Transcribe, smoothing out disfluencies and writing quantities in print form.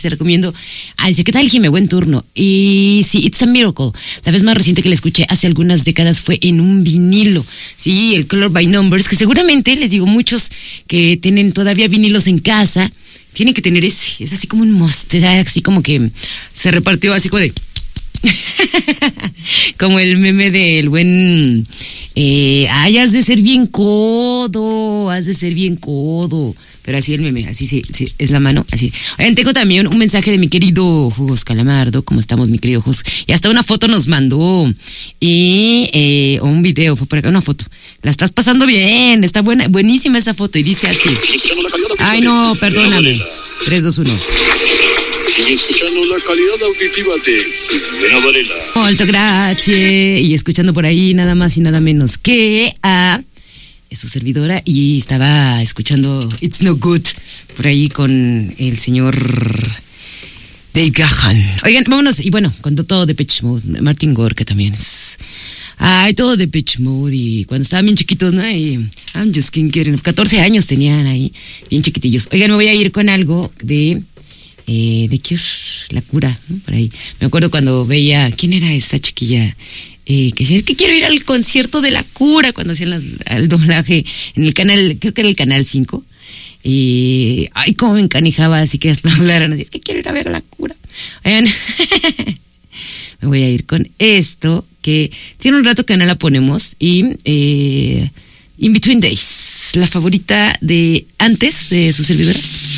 te recomiendo. Dice, ¿qué tal, Jimé? Buen turno. Y sí, It's a Miracle. La vez más reciente que la escuché hace algunas décadas fue en un vinilo. Sí, el Color by Numbers, que seguramente, les digo, muchos que tienen todavía vinilos en casa, tienen que tener ese. Es así como un must, así como que se repartió así como de... como el meme del buen... has de ser bien codo, Pero así el meme, así sí, es la mano, así. Oigan, tengo también un mensaje de mi querido Jugos Calamardo. ¿Cómo estamos, mi querido Jugos? Y hasta una foto nos mandó. Y un video, fue por acá, una foto. La estás pasando bien, está buenísima esa foto. Y dice así. Ay, no, perdóname. 3, 2, 1. Sigue escuchando la calidad auditiva de Jimena Varela. Molto grazie. Y escuchando por ahí nada más y nada menos que a su servidora. Y estaba escuchando It's No Good por ahí con el señor Dave Gahan. Oigan, vámonos. Y bueno, con todo Depeche Mode. Martin Gore, que también es... todo Depeche Mode. Y cuando estaban bien chiquitos, ¿no? Y I'm just kidding. 14 años tenían ahí, bien chiquitillos. Oigan, me voy a ir con algo de Cure, La Cura, ¿no? Por ahí. Me acuerdo cuando veía, ¿quién era esa chiquilla? Que decía, es que quiero ir al concierto de La Cura, cuando hacían el doblaje en el canal, creo que era el canal 5. Y, cómo me encanijaba, así que hasta hablaran, es que quiero ir a ver a La Cura. Oigan, me voy a ir con esto, que tiene un rato que no la ponemos, y In Between Days, la favorita de antes de su servidora.